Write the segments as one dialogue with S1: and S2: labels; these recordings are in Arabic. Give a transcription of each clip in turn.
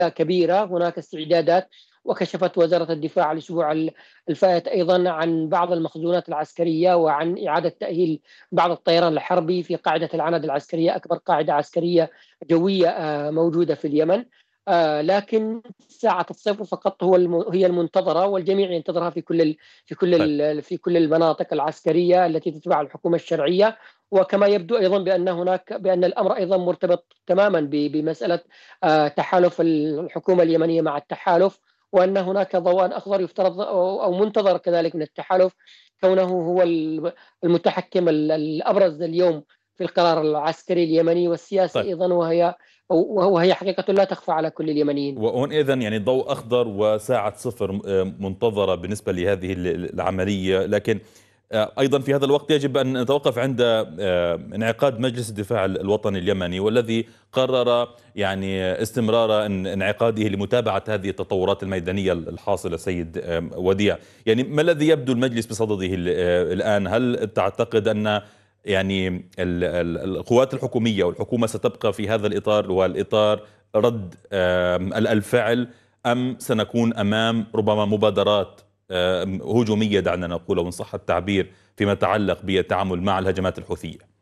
S1: كبيرة، هناك استعدادات. وكشفت وزارة الدفاع الأسبوع الفائت أيضا عن بعض المخزونات العسكرية وعن إعادة تأهيل بعض الطيران الحربي في قاعدة العناد العسكرية، أكبر قاعدة عسكرية جوية موجودة في اليمن. لكن ساعة الصفر فقط هي المنتظرة، والجميع ينتظرها
S2: طيب.
S1: في كل المناطق العسكرية التي تتبع الحكومة الشرعية. وكما يبدو أيضا بأن الأمر أيضا مرتبط تماما بمسألة تحالف الحكومة اليمنية مع التحالف، وأن هناك ضوء أخضر يفترض أو منتظر كذلك من التحالف، كونه هو المتحكم الأبرز اليوم في القرار العسكري اليمني والسياسي
S2: طيب،
S1: أيضا، وهي حقيقة لا تخفى على كل اليمنيين.
S2: وهون إذن يعني ضوء أخضر وساعة صفر منتظرة بالنسبة لهذه العملية. لكن أيضا في هذا الوقت يجب أن نتوقف عند انعقاد مجلس الدفاع الوطني اليمني، والذي قرر يعني استمرار انعقاده لمتابعة هذه التطورات الميدانية الحاصلة. سيد وديع، يعني ما الذي يبدو المجلس بصدده الآن؟ هل تعتقد أن يعني القوات الحكومية والحكومة ستبقى في هذا الإطار، والإطار رد الفعل، أم سنكون أمام ربما مبادرات هجومية، دعنا نقول وإن صح التعبير، فيما يتعلق بالتعامل مع الهجمات الحوثية؟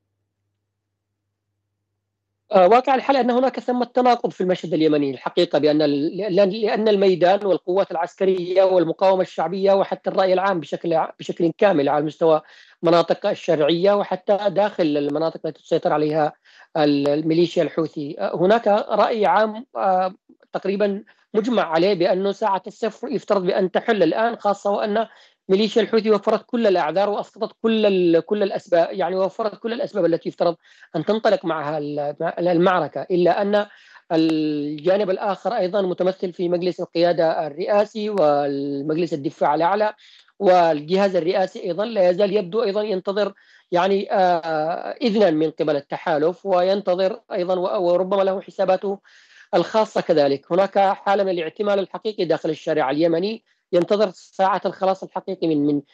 S1: واقع الحال أن هناك ثمة تناقض في المشهد اليمني الحقيقة، لأن الميدان والقوات العسكرية والمقاومة الشعبية وحتى الرأي العام بشكل كامل على مستوى مناطق الشرعية وحتى داخل المناطق التي تسيطر عليها الميليشيا الحوثي، هناك رأي عام تقريبا مجمع عليه بأنه ساعة الصفر يفترض بأن تحل الآن، خاصة وأن ميليشيا الحوثي وفرت كل الأعذار وأسقطت كل الأسباب، يعني وفرت كل الأسباب التي يفترض أن تنطلق معها المعركة. إلا أن الجانب الآخر أيضا متمثل في مجلس القيادة الرئاسي والمجلس الدفاع الأعلى والجهاز الرئاسي أيضا لا يزال يبدو أيضا ينتظر يعني إذنا من قبل التحالف، وينتظر أيضا وربما له حساباته الخاصة كذلك. هناك حالة من الاعتمال الحقيقي داخل الشارع اليمني، ينتظر ساعة الخلاص الحقيقي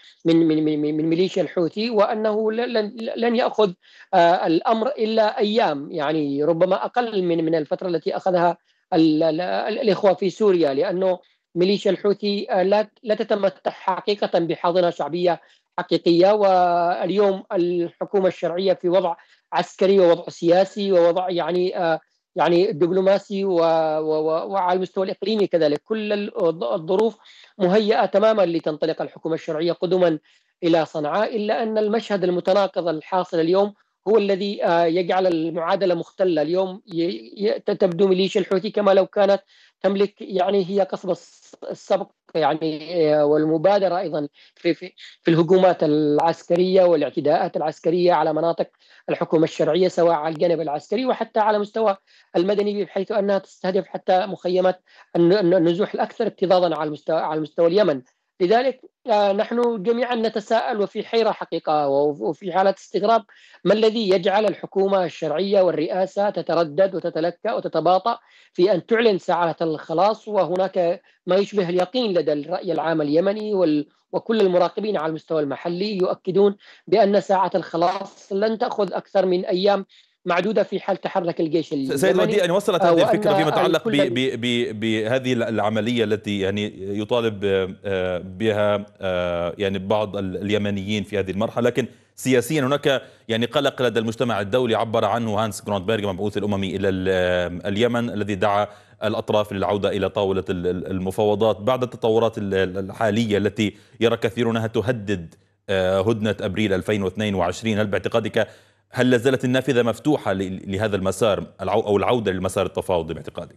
S1: من ميليشيا الحوثي، وأنه لن يأخذ الأمر إلا أيام، يعني ربما أقل من الفترة التي أخذها الإخوة في سوريا، لأنه ميليشيا الحوثي لا تتمتع حقيقة بحاضنة شعبية حقيقية. واليوم الحكومة الشرعية في وضع عسكري ووضع سياسي ووضع يعني دبلوماسي وعلى المستوى الإقليمي كذلك، كل الظروف مهيئة تماما لتنطلق الحكومة الشرعية قدما إلى صنعاء. إلا أن المشهد المتناقض الحاصل اليوم هو الذي يجعل المعادلة مختلة. اليوم تبدو ميليشيا الحوثي كما لو كانت تملك، يعني هي قصب السبق يعني والمبادرة أيضا في الهجومات العسكرية والاعتداءات العسكرية على مناطق الحكومة الشرعية، سواء على الجانب العسكري وحتى على مستوى المدني، بحيث أنها تستهدف حتى مخيمات النزوح الأكثر اكتظاظا على مستوى اليمن. لذلك نحن جميعا نتساءل وفي حيرة حقيقة وفي حالة استغراب، ما الذي يجعل الحكومة الشرعية والرئاسة تتردد وتتلكأ وتتباطأ في أن تعلن ساعة الخلاص، وهناك ما يشبه اليقين لدى الرأي العام اليمني وكل المراقبين على المستوى المحلي يؤكدون بأن ساعة الخلاص لن تأخذ أكثر من أيام معدودة في حال تحرك الجيش
S2: سيد وديع،
S1: اليمني.
S2: أن وصلت هذه
S1: وأن
S2: الفكرة فيما يتعلق
S1: الكل
S2: بهذه العملية التي يعني يطالب بها يعني بعض اليمنيين في هذه المرحلة، لكن سياسيا هناك يعني قلق لدى المجتمع الدولي عبر عنه هانس جرونتبرغ المبعوث الأممي إلى اليمن، الذي دعا الأطراف للعودة إلى طاولة المفاوضات بعد التطورات الحالية التي يرى كثيرون أنها تهدد هدنة أبريل 2022. هل باعتقادك هل لا زالت النافذة مفتوحة لهذا المسار أو العودة للمسار التفاوضي باعتقادك؟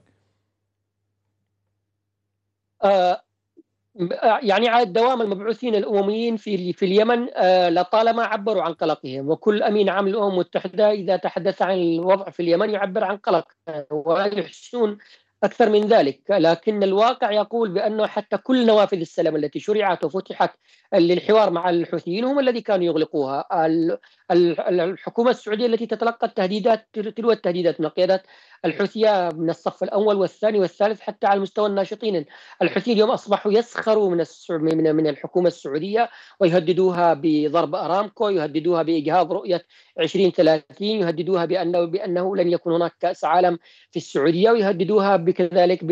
S1: آه، يعني على الدوام المبعوثين الأمميين في اليمن لطالما عبروا عن قلقهم، وكل أمين عام للأمم المتحدة إذا تحدث عن الوضع في اليمن يعبر عن قلق ويحسون أكثر من ذلك. لكن الواقع يقول بأنه حتى كل نوافذ السلام التي شرعت وفتحت للحوار مع الحوثيين هم الذي كانوا يغلقوها. الحكومة السعودية التي تتلقى التهديدات تلو التهديدات من القيادات الحوثية من الصف الأول والثاني والثالث حتى على مستوى الناشطين. الحوثيين اليوم أصبحوا يسخروا من الحكومة السعودية ويهددوها بضرب أرامكو، يهددوها بإجهاض رؤية 2030، يهددوها بأنه لن يكون هناك كأس عالم في السعودية، ويهددوها بكذلك